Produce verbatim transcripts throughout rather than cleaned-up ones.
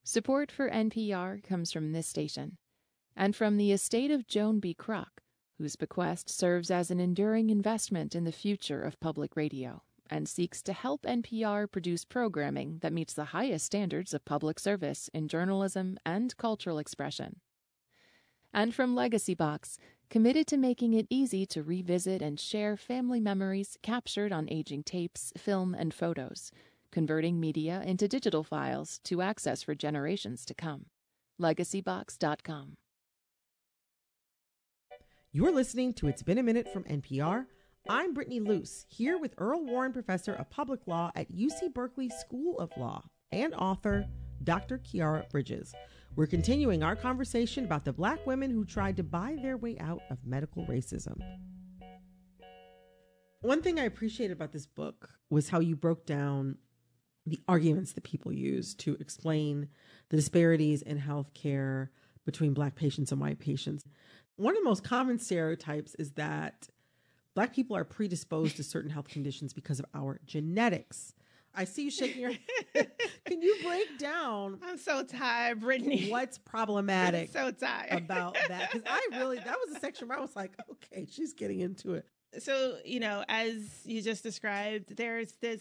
Support for N P R comes from this station and from the estate of Joan B. Kroc, whose bequest serves as an enduring investment in the future of public radio and seeks to help N P R produce programming that meets the highest standards of public service in journalism and cultural expression. And from Legacy Box, committed to making it easy to revisit and share family memories captured on aging tapes, film, and photos, converting media into digital files to access for generations to come. legacy box dot com. You're listening to It's Been a Minute from N P R. I'm Brittany Luce, here with Earl Warren Professor of Public Law at U C Berkeley School of Law and author Doctor Khiara Bridges. We're continuing our conversation about the Black women who tried to buy their way out of medical racism. One thing I appreciated about this book was how you broke down the arguments that people use to explain the disparities in healthcare between Black patients and white patients. One of the most common stereotypes is that Black people are predisposed to certain health conditions because of our genetics. I see you shaking your head. Can you break down? I'm so tired, Brittany. What's problematic I'm so tired. about that? Because I really, that was a section where I was like, okay, she's getting into it. So, you know, as you just described, there's this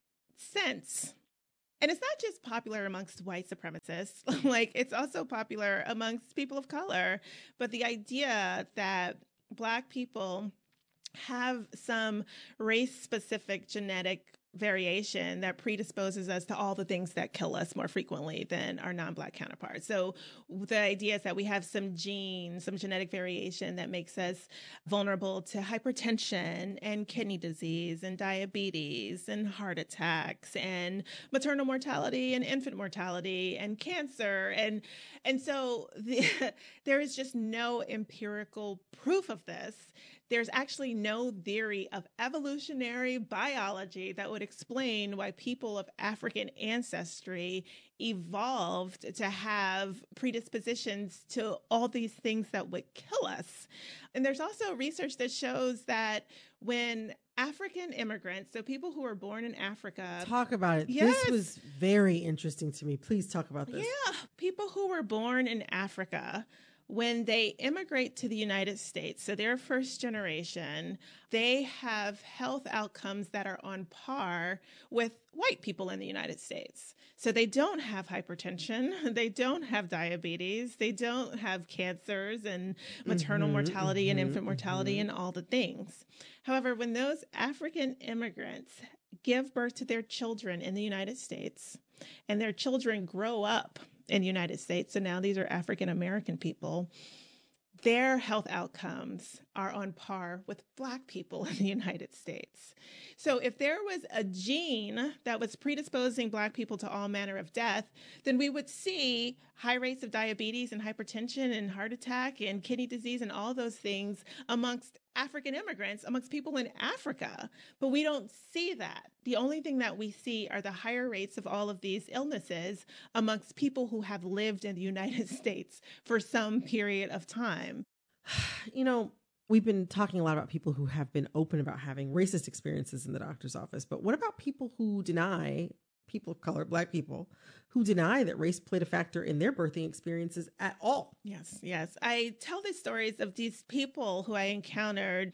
sense, and it's not just popular amongst white supremacists, like it's also popular amongst people of color, but the idea that Black people have some race-specific genetic variation that predisposes us to all the things that kill us more frequently than our non-Black counterparts. So the idea is that we have some gene, some genetic variation that makes us vulnerable to hypertension and kidney disease and diabetes and heart attacks and maternal mortality and infant mortality and cancer. And, and so the, there is just no empirical proof of this. There's actually no theory of evolutionary biology that would explain why people of African ancestry evolved to have predispositions to all these things that would kill us. And there's also research that shows that when African immigrants, so people who were born in Africa. Talk about it. Yes. This was very interesting to me. Please talk about this. Yeah. People who were born in Africa, when they immigrate to the United States, so they're first generation, they have health outcomes that are on par with white people in the United States. So they don't have hypertension, they don't have diabetes, they don't have cancers and maternal mm-hmm, mortality mm-hmm, and infant mortality mm-hmm. and all the things. However, when those African immigrants give birth to their children in the United States and their children grow up in the United States, so now these are African American people, their health outcomes are on par with Black people in the United States. So if there was a gene that was predisposing Black people to all manner of death, then we would see high rates of diabetes and hypertension and heart attack and kidney disease and all those things amongst African immigrants, amongst people in Africa. But we don't see that. The only thing that we see are the higher rates of all of these illnesses amongst people who have lived in the United States for some period of time. You know, we've been talking a lot about people who have been open about having racist experiences in the doctor's office, but what about people who deny, people of color, Black people, who deny that race played a factor in their birthing experiences at all? Yes, yes. I tell these stories of these people who I encountered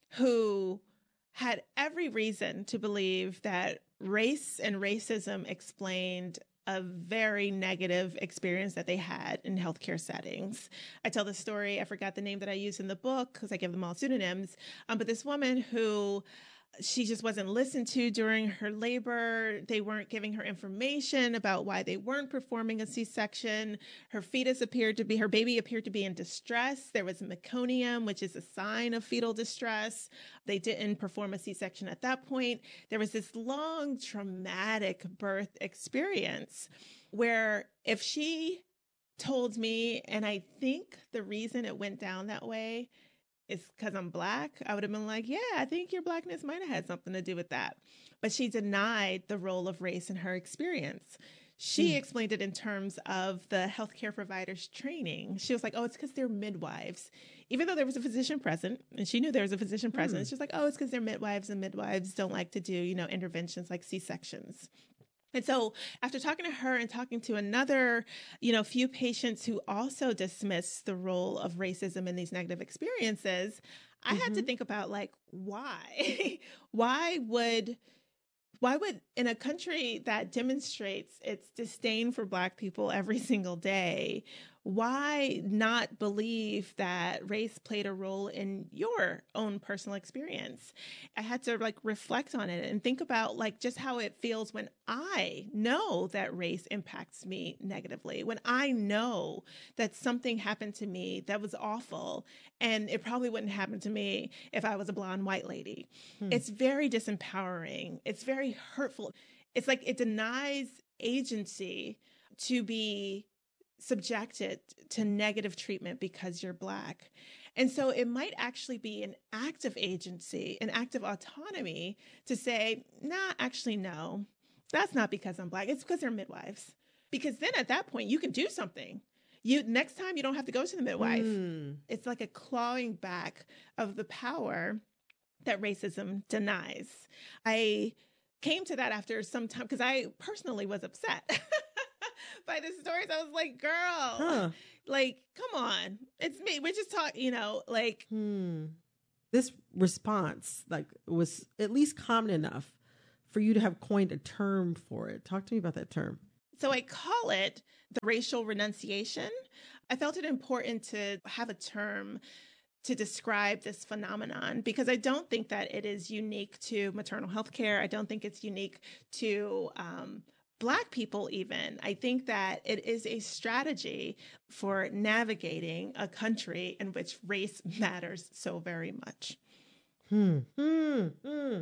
who had every reason to believe that race and racism explained a very negative experience that they had in healthcare settings. I tell the story, I forgot the name that I used in the book because I give them all pseudonyms, um, but this woman who she just wasn't listened to during her labor. They weren't giving her information about why they weren't performing a C-section. Her fetus appeared to be, her baby appeared to be in distress. There was meconium, which is a sign of fetal distress. They didn't perform a C-section at that point. There was this long, traumatic birth experience where if she told me, and I think the reason it went down that way it's because I'm Black, I would have been like, yeah, I think your Blackness might have had something to do with that. But she denied the role of race in her experience. She mm. explained it in terms of the healthcare providers training. She was like, oh, it's because they're midwives. Even though there was a physician present, and she knew there was a physician present, mm. she's like, oh, it's because they're midwives, and midwives don't like to do, you know, interventions like C-sections. And so after talking to her and talking to another, you know, few patients who also dismiss the role of racism in these negative experiences, I mm-hmm. had to think about, like, why? why would why would in a country that demonstrates its disdain for Black people every single day, why not believe that race played a role in your own personal experience? I had to like reflect on it and think about like just how it feels when I know that race impacts me negatively, when I know that something happened to me that was awful and it probably wouldn't happen to me if I was a blonde white lady. Hmm. It's very disempowering. It's very hurtful. It's like it denies agency to be subjected to negative treatment because you're Black. And so it might actually be an act of agency, an act of autonomy to say, nah, actually, no, that's not because I'm Black. It's because they're midwives. Because then at that point, you can do something. You next time you don't have to go to the midwife. Mm. It's like a clawing back of the power that racism denies. I came to that after some time because I personally was upset by the stories. I was like, girl, huh. like, come on. It's me. We're just talking, you know, like. Hmm. This response, like, was at least common enough for you to have coined a term for it. Talk to me about that term. So I call it the racial renunciation. I felt it important to have a term to describe this phenomenon because I don't think that it is unique to maternal health care. I don't think it's unique to um, Black people even. I think that it is a strategy for navigating a country in which race matters so very much. Hmm. Hmm. Hmm.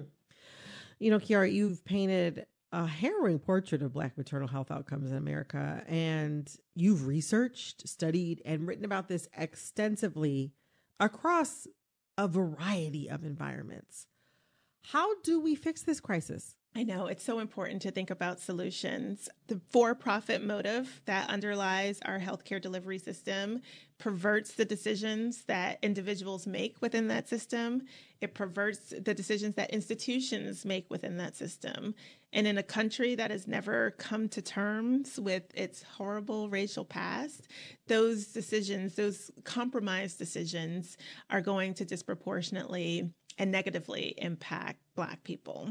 You know, Kiara, you've painted a harrowing portrait of Black maternal health outcomes in America, and you've researched, studied, and written about this extensively across a variety of environments. How do we fix this crisis? I know it's so important to think about solutions. The for-profit motive that underlies our healthcare delivery system perverts the decisions that individuals make within that system. It perverts the decisions that institutions make within that system. And in a country that has never come to terms with its horrible racial past, those decisions, those compromised decisions, are going to disproportionately and negatively impact Black people.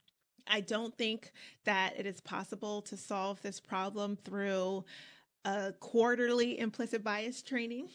I don't think that it is possible to solve this problem through a quarterly implicit bias training.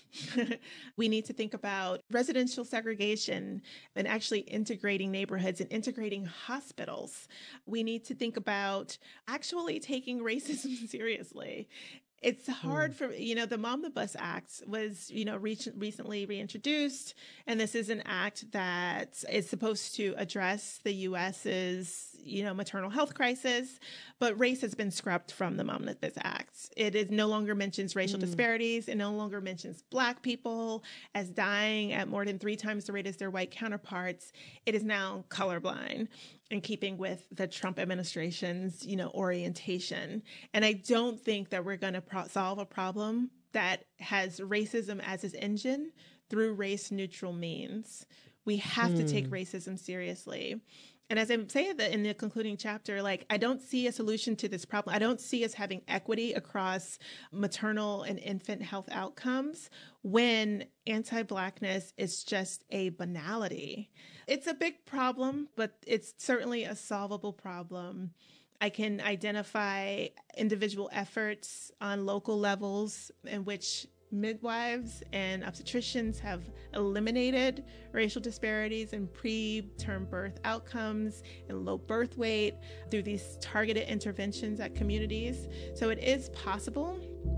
We need to think about residential segregation and actually integrating neighborhoods and integrating hospitals. We need to think about actually taking racism seriously. It's hard for, you know, the Momnibus Act was, you know, re- recently reintroduced, and this is an act that is supposed to address the U S's, you know, maternal health crisis, but race has been scrubbed from the Momnibus Act. It is no longer mentions racial mm. disparities. It no longer mentions Black people as dying at more than three times the rate as their white counterparts. It is now colorblind, in keeping with the Trump administration's, you know, orientation. And I don't think that we're going to pro- solve a problem that has racism as its engine through race neutral means. We have mm. to take racism seriously. And as I'm saying that in the concluding chapter, like, I don't see a solution to this problem. I don't see us having equity across maternal and infant health outcomes when anti-Blackness is just a banality. It's a big problem, but it's certainly a solvable problem. I can identify individual efforts on local levels in which midwives and obstetricians have eliminated racial disparities in preterm birth outcomes and low birth weight through these targeted interventions at communities. So it is possible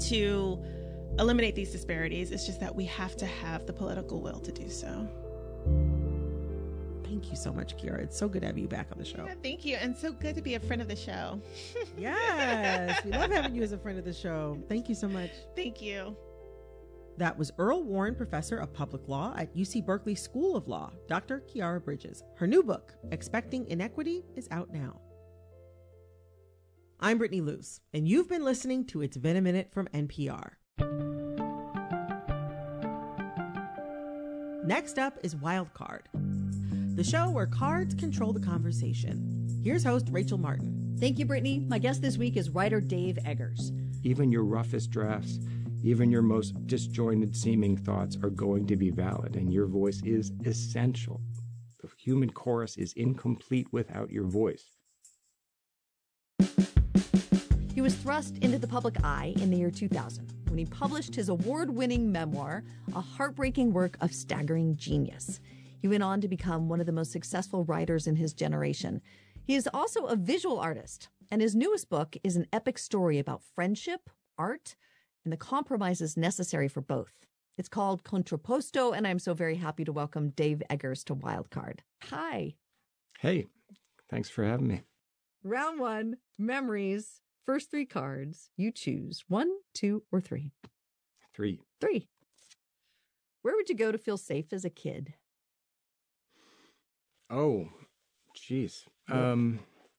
to eliminate these disparities. It's just that we have to have the political will to do so. Thank you so much, Kiara. It's so good to have you back on the show. Yeah, thank you. And so good to be a friend of the show. Yes. We love having you as a friend of the show. Thank you so much. Thank you. That was Earl Warren, professor of public law at U C Berkeley School of Law, Doctor Kiara Bridges. Her new book, Expecting Inequity, is out now. I'm Brittany Luce, and you've been listening to It's Been a Minute from N P R. Next up is Wild Card, the show where cards control the conversation. Here's host Rachel Martin. Thank you, Brittany. My guest this week is writer Dave Eggers. Even your roughest drafts, even your most disjointed seeming thoughts are going to be valid, and your voice is essential. The human chorus is incomplete without your voice. He was thrust into the public eye in the year two thousand when he published his award-winning memoir, a heartbreaking work of staggering genius. He went on to become one of the most successful writers in his generation. He is also a visual artist, and his newest book is an epic story about friendship, art, and the compromises necessary for both. It's called Contrapposto, and I'm so very happy to welcome Dave Eggers to Wildcard. Hi. Hey, thanks for having me. Round one, memories. First three cards, you choose one, two, or three. Three. Three. Where would you go to feel safe as a kid? Oh, geez. Um,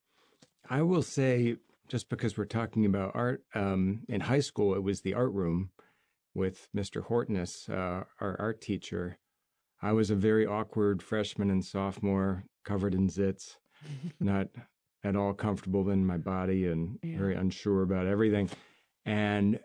I will say, just because we're talking about art, um, in high school, it was the art room with Mister Hortness, uh, our art teacher. I was a very awkward freshman and sophomore, covered in zits, not at all comfortable in my body and yeah. very unsure about everything. And,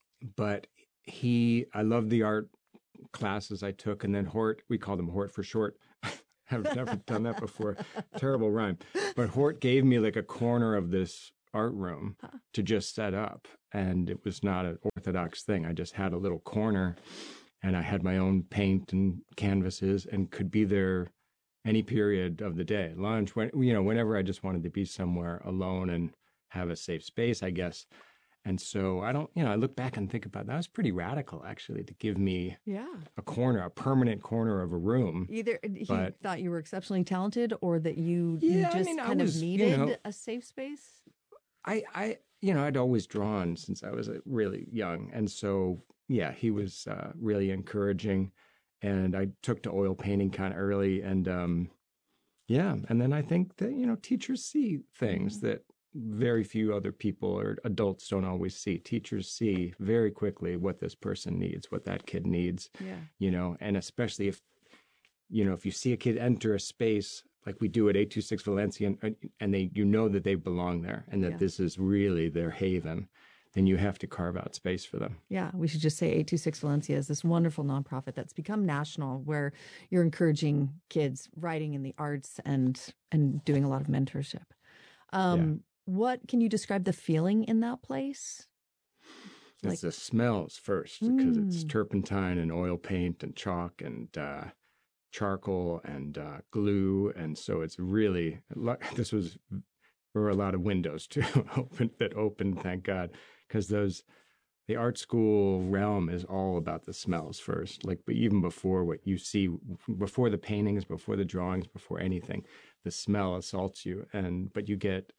but he, I loved the art classes I took. And then Hort, we called him Hort for short. I've never done that before. Terrible rhyme. But Hort gave me like a corner of this art room huh. to just set up. And it was not an orthodox thing. I just had a little corner and I had my own paint and canvases and could be there any period of the day, lunch, when, you know, whenever I just wanted to be somewhere alone and have a safe space, I guess. And so I don't, you know, I look back and think about that. That was pretty radical, actually, to give me yeah. a corner, a permanent corner of a room. Either he but, thought you were exceptionally talented or that you, yeah, you just I mean, kind was, of needed you know, a safe space. I, I, you know, I'd always drawn since I was really young. And so, yeah, he was uh, really encouraging. And I took to oil painting kind of early. And um, yeah, and then I think that, you know, teachers see things mm-hmm. that very few other people or adults don't always see. Teachers see very quickly what this person needs, what that kid needs, yeah. you know, and especially if, you know, if you see a kid enter a space like we do at eight two six Valencia and, and they, you know that they belong there and that yeah. this is really their haven, then you have to carve out space for them. Yeah, we should just say eight two six Valencia is this wonderful nonprofit that's become national where you're encouraging kids writing in the arts and and doing a lot of mentorship. Um, yeah. What can you describe the feeling in that place? It's like, the smells first because mm. it's turpentine and oil paint and chalk and uh, charcoal and uh, glue. And so it's really, this was, there were a lot of windows too open, that opened, thank God. Because those, the art school realm is all about the smells first. Like, but even before what you see, before the paintings, before the drawings, before anything, the smell assaults you. And but you get,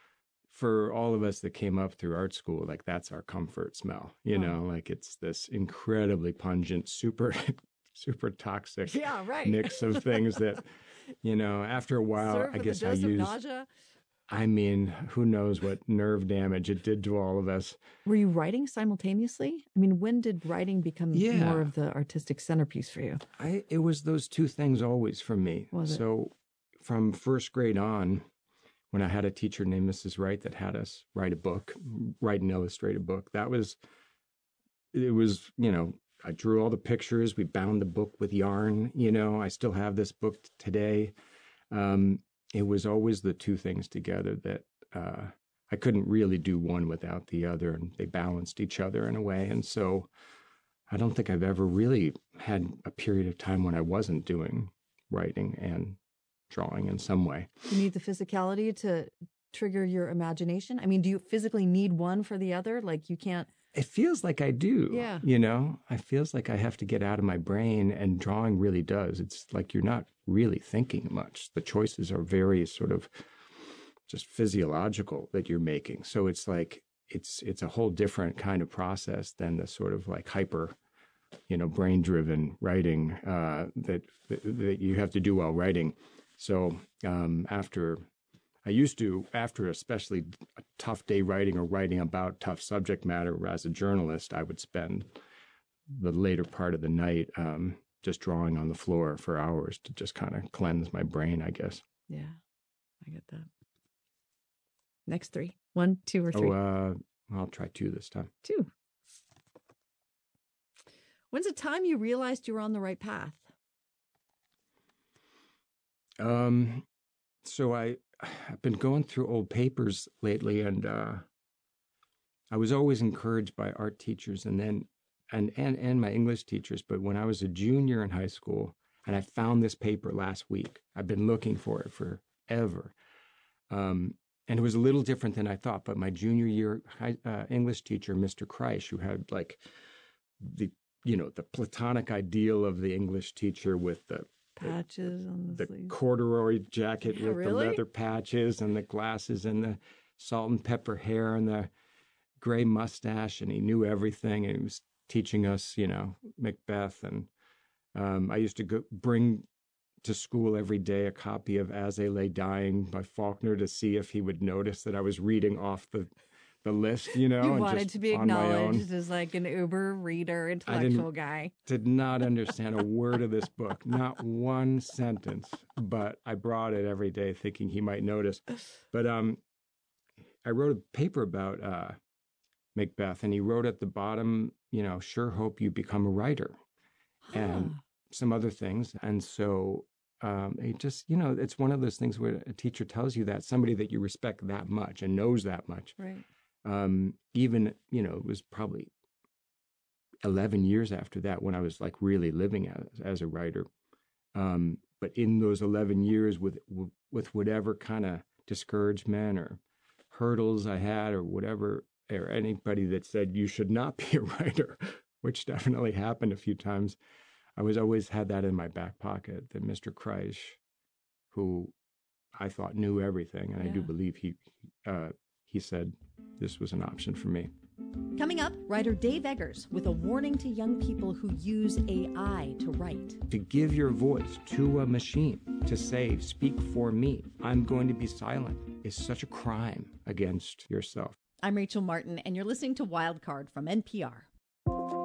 for all of us that came up through art school, like that's our comfort smell. You wow. know, like it's this incredibly pungent, super, super toxic yeah, right. mix of things that, you know, after a while, Serve I guess I use. used. I mean, who knows what nerve damage it did to all of us. Were you writing simultaneously? I mean, when did writing become yeah. more of the artistic centerpiece for you? I it was those two things always for me. Was so it? From first grade on, when I had a teacher named Missus Wright that had us write a book, write an illustrated book, that was, it was, you know, I drew all the pictures. We bound the book with yarn. You know, I still have this book today. Um, It was always the two things together that uh, I couldn't really do one without the other, and they balanced each other in a way. And so I don't think I've ever really had a period of time when I wasn't doing writing and drawing in some way. You need the physicality to trigger your imagination? I mean, do you physically need one for the other? Like you can't... It feels like I do. Yeah. You know, it feels like I have to get out of my brain, and drawing really does. It's like you're not really thinking much. The choices are very sort of just physiological that you're making. So it's like, it's, it's a whole different kind of process than the sort of like hyper, you know, brain driven writing, uh, that, that, that you have to do while writing. So, um, after I used to, after especially a tough day writing or writing about tough subject matter as a journalist, I would spend the later part of the night um, just drawing on the floor for hours to just kind of cleanse my brain, I guess. Yeah, I get that. Next three. One, two, or three. Oh, uh, I'll try two this time. Two. When's the time you realized you were on the right path? Um, so I, I've been going through old papers lately, and uh, I was always encouraged by art teachers, and then, and and and my English teachers. But when I was a junior in high school, and I found this paper last week, I've been looking for it forever. Um, and it was a little different than I thought. But my junior year high, uh, English teacher, Mister Kreisch, who had like the you know the platonic ideal of the English teacher with the Patches on the, the sleeves. corduroy jacket Yeah, with really? the leather patches and the glasses and the salt and pepper hair and the gray mustache, and he knew everything, and he was teaching us, you know, Macbeth. And um, I used to go bring to school every day a copy of As They Lay Dying by Faulkner to see if he would notice that I was reading off the the list, you know. You and wanted just to be on my own. acknowledged as like an uber reader, intellectual guy. Did not understand a word of this book, not one sentence, but I brought it every day thinking he might notice. But um, I wrote a paper about uh, Macbeth, and he wrote at the bottom, you know, sure hope you become a writer, and some other things. And so um, it just, you know, it's one of those things where a teacher tells you that, somebody that you respect that much and knows that much. Right. Um, even, you know, it was probably eleven years after that when I was like really living as, as a writer. Um, but in those eleven years with, with whatever kind of discouragement or hurdles I had or whatever, or anybody that said you should not be a writer, which definitely happened a few times, I was always had that in my back pocket, that Mister Kreisch, who I thought knew everything, and Yeah. I do believe he, uh, he said this was an option for me. Coming up, writer Dave Eggers with a warning to young people who use A I to write. To give your voice to a machine, to say, speak for me, I'm going to be silent, is such a crime against yourself. I'm Rachel Martin, and you're listening to Wildcard from N P R.